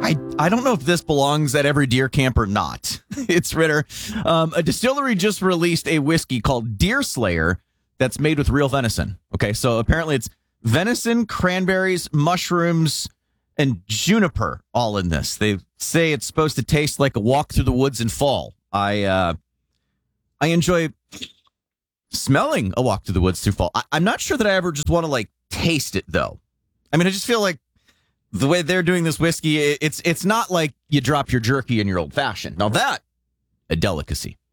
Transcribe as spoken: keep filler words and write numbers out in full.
I, I don't know if this belongs at every deer camp or not. It's Ritter. Um, a distillery just released a whiskey called Deer Slayer that's made with real venison. Okay, so apparently it's venison, cranberries, mushrooms, and juniper all in this. They say it's supposed to taste like a walk through the woods in fall. I uh, I enjoy smelling a walk through the woods through fall. I, I'm not sure that I ever just want to like taste it though. I mean, I just feel like the way they're doing this whiskey, it's it's not like you drop your jerky in your old fashioned. Now that a delicacy.